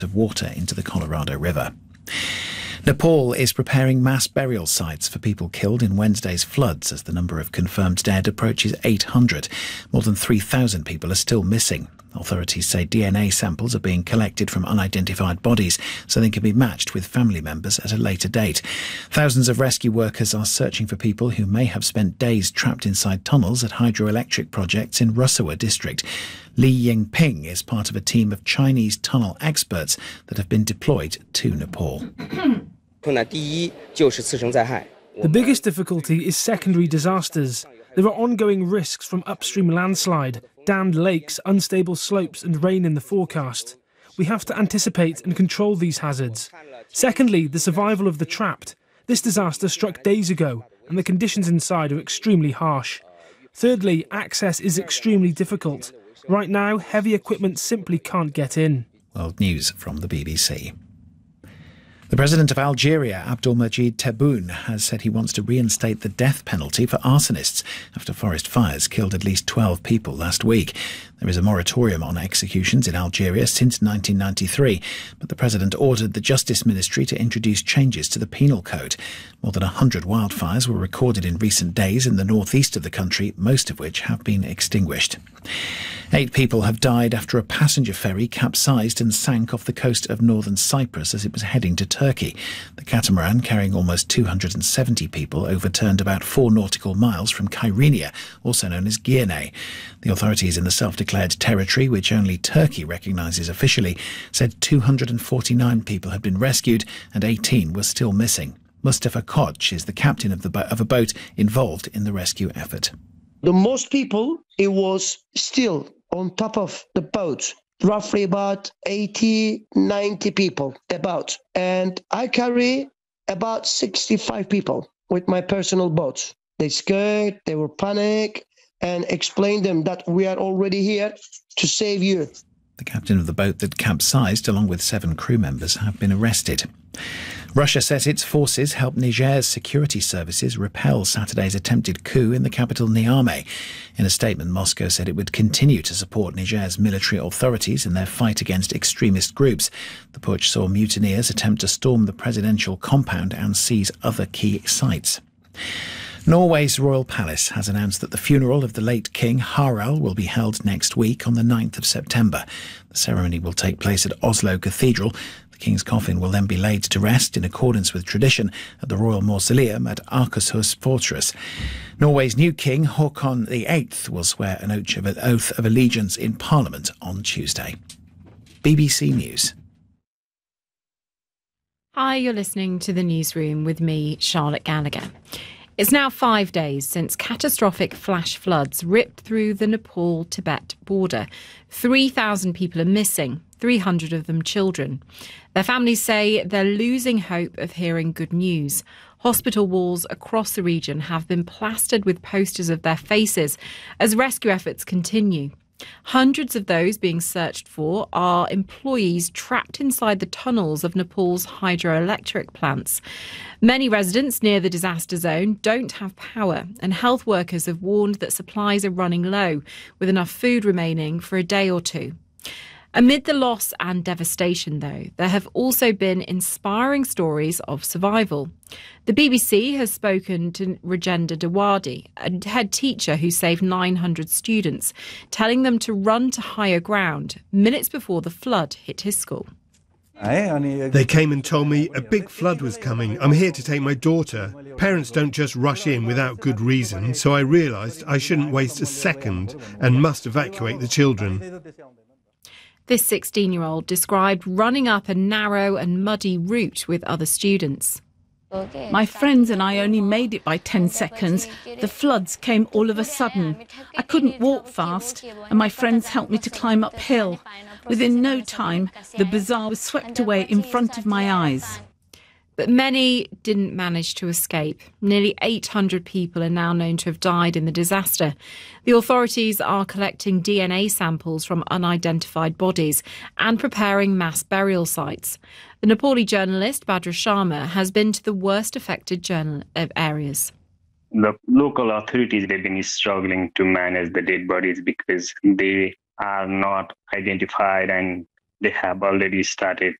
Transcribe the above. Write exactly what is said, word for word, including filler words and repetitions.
of water into the Colorado River. Nepal is preparing mass burial sites for people killed in Wednesday's floods as the number of confirmed dead approaches eight hundred. More than three thousand people are still missing. Authorities say D N A samples are being collected from unidentified bodies so they can be matched with family members at a later date. Thousands of rescue workers are searching for people who may have spent days trapped inside tunnels at hydroelectric projects in Rusawa district. Li Yingping is part of a team of Chinese tunnel experts that have been deployed to Nepal. The biggest difficulty is secondary disasters. There are ongoing risks from upstream landslide, dammed lakes, unstable slopes and rain in the forecast. We have to anticipate and control these hazards. Secondly, the survival of the trapped. This disaster struck days ago and the conditions inside are extremely harsh. Thirdly, access is extremely difficult. Right now, heavy equipment simply can't get in. World News from the B B C. The president of Algeria, Abdelmajid Tebboune, has said he wants to reinstate the death penalty for arsonists after forest fires killed at least twelve people last week. There is a moratorium on executions in Algeria since nineteen ninety-three, but the president ordered the Justice Ministry to introduce changes to the penal code. More than one hundred wildfires were recorded in recent days in the northeast of the country, most of which have been extinguished. Eight people have died after a passenger ferry capsized and sank off the coast of northern Cyprus as it was heading to Turkey. The catamaran, carrying almost two hundred seventy people, overturned about four nautical miles from Kyrenia, also known as Girne. The authorities in the self-declared territory, which only Turkey recognises officially, said two hundred forty-nine people had been rescued and eighteen were still missing. Mustafa Koch is the captain of, the bo- of a boat involved in the rescue effort. The most people, it was still on top of the boat, roughly about eighty, ninety people about. And I carry about sixty-five people with my personal boats. They scared, they were panic, and explained them that we are already here to save you. The captain of the boat that capsized, along with seven crew members, have been arrested. Russia says its forces helped Niger's security services repel Saturday's attempted coup in the capital Niamey. In a statement, Moscow said it would continue to support Niger's military authorities in their fight against extremist groups. The putsch saw mutineers attempt to storm the presidential compound and seize other key sites. Norway's royal palace has announced that the funeral of the late King Harald will be held next week on the ninth of September. The ceremony will take place at Oslo Cathedral. The King's coffin will then be laid to rest in accordance with tradition at the Royal Mausoleum at Akershus Fortress. Norway's new king, Håkon the eighth, will swear an oath of allegiance in Parliament on Tuesday. B B C News. Hi, you're listening to The Newsroom with me, Charlotte Gallagher. It's now five days since catastrophic flash floods ripped through the Nepal-Tibet border. three thousand people are missing, three hundred of them children. Their families say they're losing hope of hearing good news. Hospital walls across the region have been plastered with posters of their faces as rescue efforts continue. Hundreds of those being searched for are employees trapped inside the tunnels of Nepal's hydroelectric plants. Many residents near the disaster zone don't have power, and health workers have warned that supplies are running low, with enough food remaining for a day or two. Amid the loss and devastation, though, there have also been inspiring stories of survival. The B B C has spoken to Rajendra Dewadi, a head teacher who saved nine hundred students, telling them to run to higher ground minutes before the flood hit his school. They came and told me a big flood was coming. I'm here to take my daughter. Parents don't just rush in without good reason, so I realised I shouldn't waste a second and must evacuate the children. This sixteen-year-old described running up a narrow and muddy route with other students. My friends and I only made it by ten seconds. The floods came all of a sudden. I couldn't walk fast, and my friends helped me to climb uphill. Within no time, the bazaar was swept away in front of my eyes. But many didn't manage to escape. Nearly eight hundred people are now known to have died in the disaster. The authorities are collecting D N A samples from unidentified bodies and preparing mass burial sites. The Nepali journalist Badra Sharma has been to the worst affected journal- areas. The local authorities, they've been struggling to manage the dead bodies because they are not identified and they have already started